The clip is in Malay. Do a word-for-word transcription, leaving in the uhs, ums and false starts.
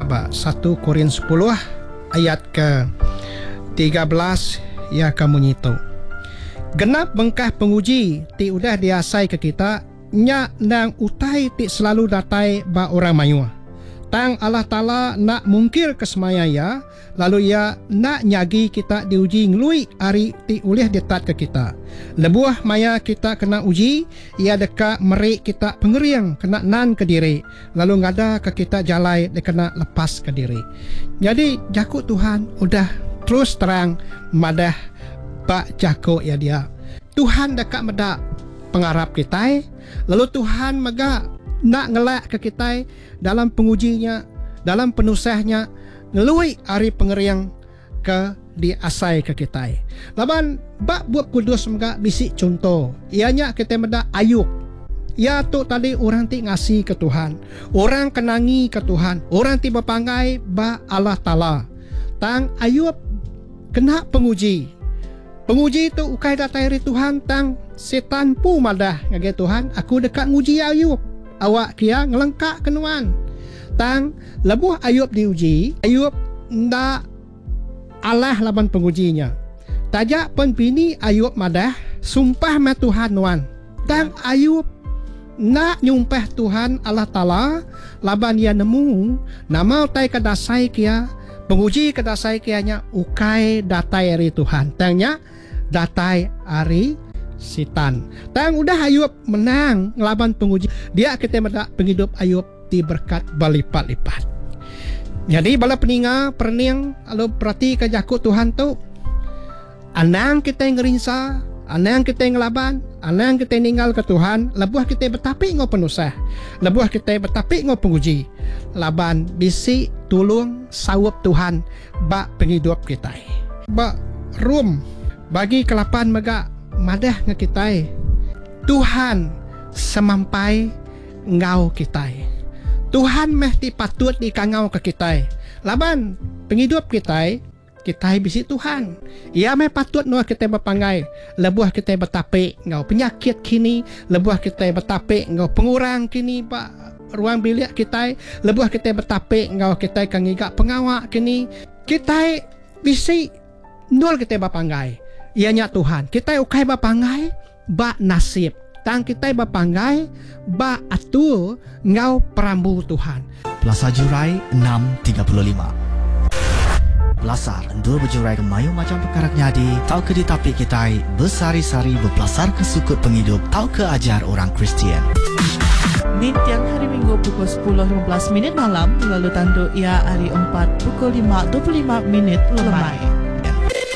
ba satu Korintus sepuluh ayat ke tiga belas ia kamu nyito. Genap bengkah penguji ti udah diasai ke kita nya nang utai ti selalu datai ba orang mayua. Tang Allah Ta'ala nak mungkir kesemaya ya, lalu ia nak nyagi kita diuji ngelui hari ti ulih detat ke kita. Lebuah maya kita kena uji, ia deka merik kita pengeriang kena nan ke diri, lalu ngada ke kita jalai dia kena lepas ke diri. Jadi jakut Tuhan udah terus terang madah bak jako ya dia. Tuhan dekat medak pengharap kita, lalu Tuhan mega nak ngelak ke kita dalam pengujinya, dalam penusahnya, ngelui hari pengeriang ke diasai ke kita. Laban bak buat kudus mega bisik contoh. Ianya kita meda Ayub. Ya tu tadi orang ti ngasih ke Tuhan, orang kenangi ke Tuhan, orang ti berpangai ba Allah Ta'ala. Tang Ayub kena penguji. Penguji itu ukai datai dari Tuhan tang setan pu madah ngage Tuhan, aku dekat nguji Ayub. Awak kia ngelengkak kenuan. Tang lebuh Ayub diuji, Ayub ndak alah laban pengujinya. Tajak pun bini Ayub madah sumpah ma Tuhan nuan. Tang Ayub nak nyumpah Tuhan Allah Ta'ala laban ia nemu nama tai kadasai kia penguji kadasai kianya ukai datai ari Tuhan. Tangnya datai ari sitan. Tang udah Ayub menang ngelaban penguji. Dia kita mendak penghidup Ayub di berkat berlipat-lipat. Jadi bala peninga perning lalu berarti kajakut Tuhan tu anang kita ngerinsa, anang kita ngelaban, anang kita ninggal ke Tuhan, lebuah kita bertapik ngau penusah, lebuah kita bertapik ngau penguji. Laban bisi tulung sawap Tuhan bak penghidup kita. Bak rum bagi kelapan mega madah nge kita Tuhan semampai ngau kita. Tuhan mesti patut dikangau ke kita. Laban penghidup kita, kita bisi Tuhan. Ia meh patut nuah kita berpangai. Lebuah kita bertapik ngau penyakit kini, lebuah kita bertapik ngau pengurang kini ba ruang bilik kita, lebuah kita bertapik ngau kita kangigak pengawak kini. Kita bisi nol kita berpangai. Ianya Tuhan, kita ukai bapangai ba nasib. Tang kita bapangai ba atul ngau perambu Tuhan. Plaza Jurai enam tiga puluh lima. Belasar endul berjurai ke mayu macam perkara nyadi, tau ke ditapik kita bersari-sari berpelasar ke sukut penghidup, tau ke ajar orang Kristian. Ni tiang hari Minggu pukul sepuluh lima belas minit malam, lalu tandu ia hari empat pukul lima dua puluh lima minit lemai.